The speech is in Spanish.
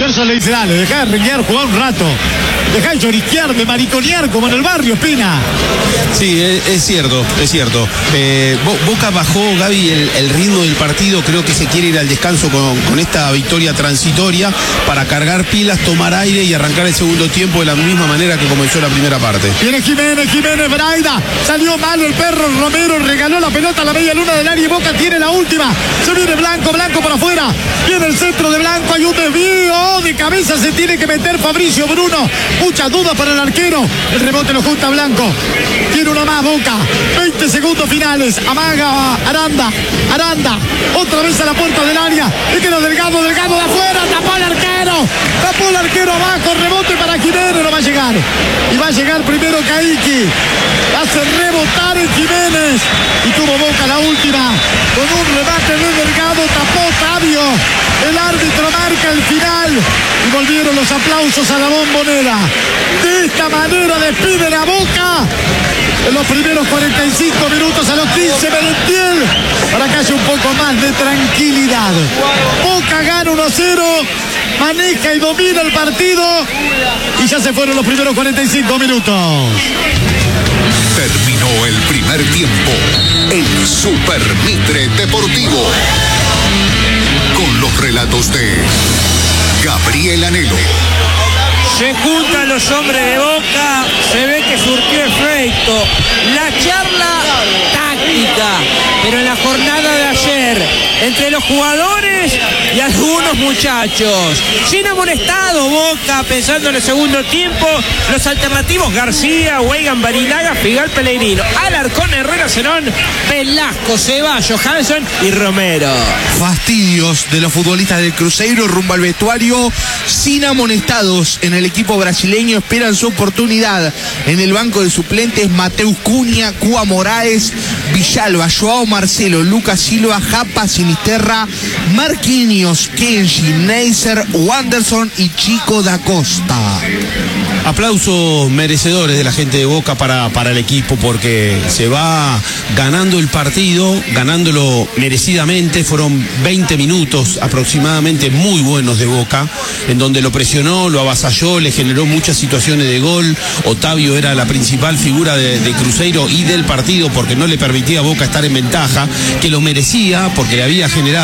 Gerson le dice, dale, dejá de renguear, jugar un rato. Dejá de lloriquear, de mariconear como en el barrio, Espina. Sí, es cierto, es cierto. Boca bajó, Gaby, el ritmo del partido. Creo que se quiere ir al descanso con esta victoria transitoria para cargar pilas, tomar aire y arrancar el segundo tiempo de la misma manera que comenzó la primera parte. Viene Jiménez, Braida. Salió malo el perro, Romero regaló la pelota a la media luna del área y Boca tiene la última. Se viene Blanco por afuera. Viene el centro de Blanco, hay un desvío. De cabeza se tiene que meter Fabricio Bruno. Muchas dudas para el arquero. El rebote lo junta Blanco. Tiene uno más Boca. 20 segundos finales. Amaga Aranda. Otra vez a la puerta del área. Y queda Delgado de afuera. Tapó el arquero abajo. Rebote para Jiménez. No va a llegar. Y va a llegar primero Caiki. Hace rebotar en Jiménez. Y tuvo Boca la última. Con un remate de Delgado. Tapó Tavio. El árbitro marca el final. Y volvieron los aplausos a la Bombonera. De esta manera despiden a Boca. En los primeros 45 minutos, a los 15 Merentiel, para que haya un poco más de tranquilidad. Boca gana 1-0, maneja y domina el partido y ya se fueron los primeros 45 minutos. Terminó el primer tiempo en Super Mitre Deportivo con los relatos de Gabriel Anhelo. Se juntan los hombres de Boca, se ve que surtió efecto. La charla táctica, pero en la jornada de ayer, entre los jugadores y algunos muchachos. Sin amonestado Boca, pensando en el segundo tiempo, los alternativos García, Weigan, Barilaga, Figal, Pellegrino, Alarcón, Herrera, Zenón, Velasco, Ceballos, Hanson y Romero. Fastidios de los futbolistas del Cruzeiro rumbo al vestuario, sin amonestados en el equipo brasileño, esperan su oportunidad. En el banco de suplentes, Mateus Cunha, Cuba Moraes, Villalba, Joao Marcelo, Lucas Silva, Japa, Sinisterra, Marquinhos, Kenji, Neisser, Wanderson y Chico da Costa. Aplausos merecedores de la gente de Boca para el equipo, porque se va ganando el partido, ganándolo merecidamente. Fueron 20 minutos aproximadamente muy buenos de Boca, en donde lo presionó, lo avasalló, le generó muchas situaciones de gol. Otavio era la principal figura de Cruzeiro y del partido, porque no le permitía a Boca estar en ventaja, que lo merecía porque le había generado